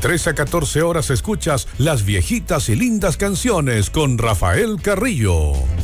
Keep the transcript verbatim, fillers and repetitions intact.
trece a catorce horas escuchas Las Viejitas y Lindas Canciones con Rafael Carrillo.